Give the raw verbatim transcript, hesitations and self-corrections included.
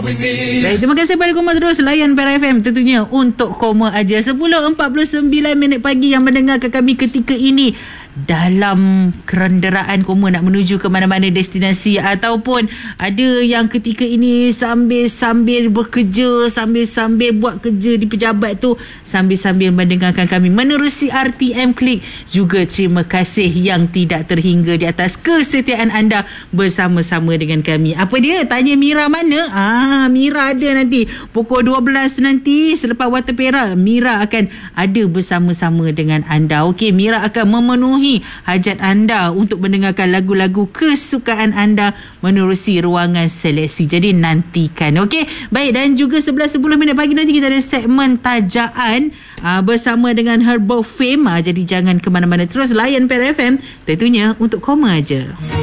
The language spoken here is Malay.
Baik, terima kasih pada Koma terus layan Para F M tentunya untuk Koma aja. Sepuluh empat puluh sembilan minit pagi yang mendengarkan kami ketika ini dalam kenderaan Koma nak menuju ke mana-mana destinasi, ataupun ada yang ketika ini sambil-sambil bekerja, sambil-sambil buat kerja di pejabat tu, sambil-sambil mendengarkan kami menerusi R T M Klik. Juga terima kasih yang tidak terhingga di atas kesetiaan anda bersama-sama dengan kami. Apa dia? Tanya Mira mana? Ah, Mira ada nanti pukul dua belas nanti selepas Warta Perak. Mira akan ada bersama-sama dengan anda. Okey, Mira akan memenuhi hajat anda untuk mendengarkan lagu-lagu kesukaan anda menerusi ruangan seleksi. Jadi nantikan. Okey, baik, dan juga sebelas sepuluh minit pagi nanti kita ada segmen tajaan aa, bersama dengan Herbal Fame. Aa, jadi jangan ke mana-mana, terus layan Para F M tentunya untuk Koma aja.